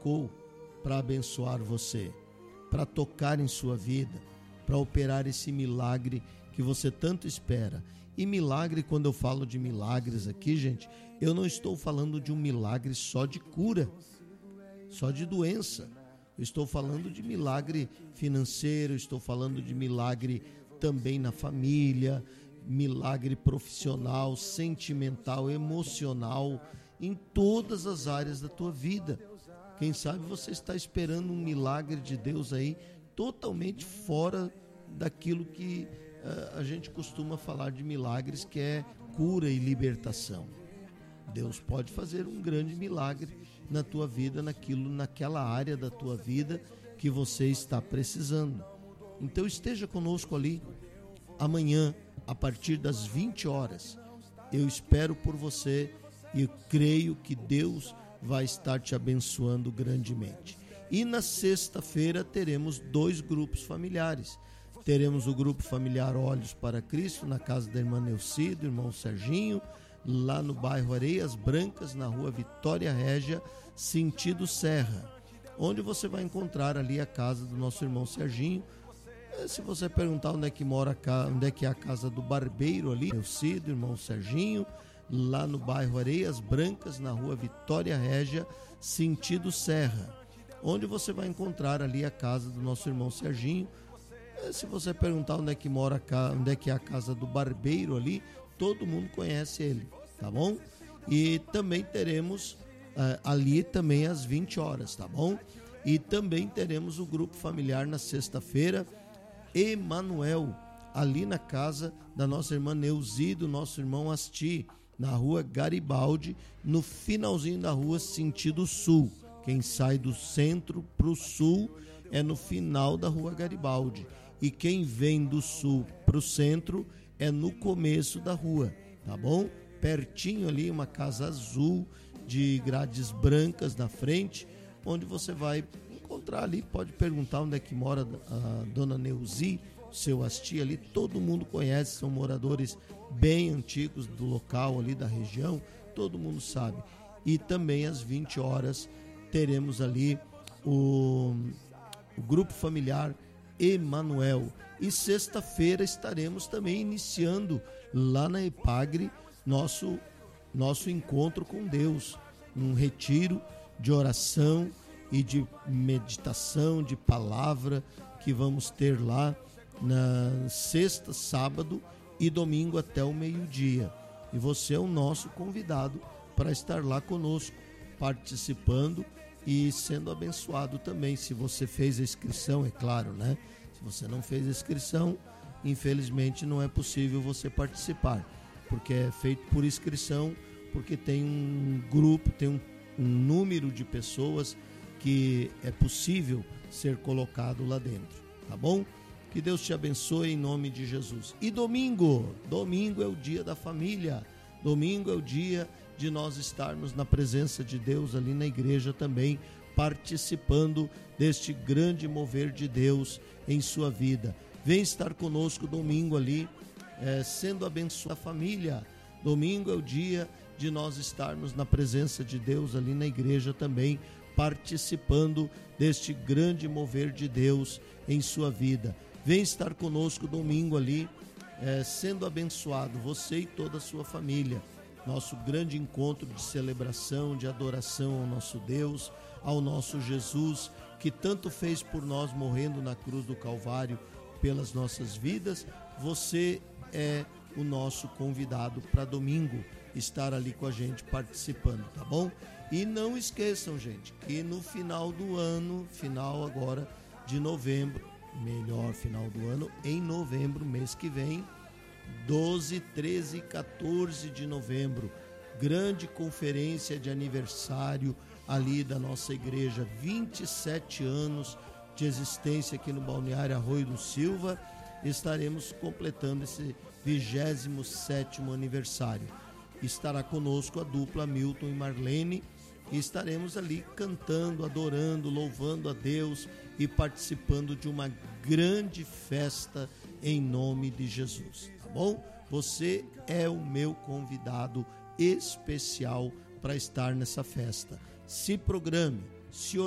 colocou para abençoar você, para tocar em sua vida, para operar esse milagre que você tanto espera. E milagre, quando eu falo de milagres aqui, gente, eu não estou falando de um milagre só de cura, só de doença. Eu estou falando de milagre financeiro, estou falando de milagre também na família, milagre profissional, sentimental, emocional, em todas as áreas da tua vida. Quem sabe você está esperando um milagre de Deus aí totalmente fora daquilo que a gente costuma falar de milagres, que é cura e libertação. Deus pode fazer um grande milagre na tua vida, naquela área da tua vida que você está precisando. Então esteja conosco ali amanhã, a partir das 20 horas. Eu espero por você e creio que Deus vai estar te abençoando grandemente. E na sexta-feira teremos 2 grupos familiares. Teremos o grupo familiar Olhos para Cristo, na casa da irmã Neuci, do irmão Serginho, lá no bairro Areias Brancas, na rua Vitória Régia, sentido Serra, onde você vai encontrar ali a casa do nosso irmão Serginho. Se você perguntar onde é que mora, onde é que é a casa do barbeiro ali, Neuci, do irmão Serginho, lá no bairro Areias Brancas, na rua Vitória Régia, sentido Serra, onde você vai encontrar ali a casa do nosso irmão Serginho. Se você perguntar onde é que mora, onde é que é a casa do barbeiro ali, todo mundo conhece ele, tá bom? E também teremos ali também às 20 horas, tá bom? E também teremos o grupo familiar na sexta-feira, Emanuel, ali na casa da nossa irmã Neuzi, do nosso irmão Asti, na rua Garibaldi, no finalzinho da rua, sentido sul. Quem sai do centro para o sul é no final da rua Garibaldi. E quem vem do sul para o centro é no começo da rua, tá bom? Pertinho ali, uma casa azul de grades brancas na frente, onde você vai encontrar ali, pode perguntar onde é que mora a dona Neuzi, seu Asti ali, todo mundo conhece, são moradores bem antigos do local ali da região, todo mundo sabe. E também às 20 horas teremos ali o grupo familiar Emanuel. E sexta-feira estaremos também iniciando lá na Epagre nosso encontro com Deus, um retiro de oração e de meditação, de palavra, que vamos ter lá na sexta, sábado e domingo até o meio-dia. E você é o nosso convidado para estar lá conosco, participando e sendo abençoado também. Se você fez a inscrição, é claro, né? Se você não fez a inscrição, infelizmente não é possível você participar, porque é feito por inscrição, porque tem um grupo, tem um número de pessoas que é possível ser colocado lá dentro, tá bom? Que Deus te abençoe em nome de Jesus. E domingo é o dia da família, domingo é o dia de nós estarmos na presença de Deus ali na igreja também, participando deste grande mover de Deus em sua vida. Vem estar conosco domingo ali, sendo abençoada a família. Domingo é o dia de nós estarmos na presença de Deus ali na igreja também, participando deste grande mover de Deus em sua vida. Vem estar conosco domingo ali, sendo abençoado, você e toda a sua família. Nosso grande encontro de celebração, de adoração ao nosso Deus, ao nosso Jesus, que tanto fez por nós morrendo na cruz do Calvário pelas nossas vidas. Você é o nosso convidado para domingo estar ali com a gente participando, tá bom? E não esqueçam, gente, que no final do ano, final agora de novembro, melhor final do ano, em novembro, mês que vem, 12, 13 e 14 de novembro, grande conferência de aniversário ali da nossa igreja, 27 anos de existência aqui no Balneário Arroio do Silva. Estaremos completando esse 27º aniversário. Estará conosco a dupla Milton e Marlene, e estaremos ali cantando, adorando, louvando a Deus e participando de uma grande festa em nome de Jesus, tá bom? Você é o meu convidado especial para estar nessa festa. Se programe, se